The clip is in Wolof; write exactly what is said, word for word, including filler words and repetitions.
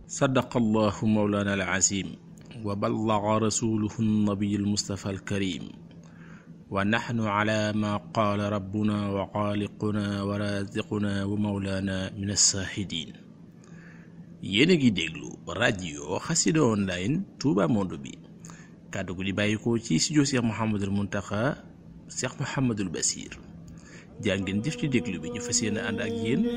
sadaqallahu mawlana al-azim wa ballaga rasuluhu an-nabiy al-mustafa al-karim wa nahnu ala ma qala rabbuna wa xaaliquna wa raziquna wa mawlana min as-sahidin. yéen a ngi déglu rajo Xassida online Touba Monde bi kàddu gu di bàyyikoo ci studio Cheikh Mouhamadul Mountakha Cheikh Mouhamadul Bassir jaa ngeen jëf ci déglu bi ñu fas yéene ànd ak yéen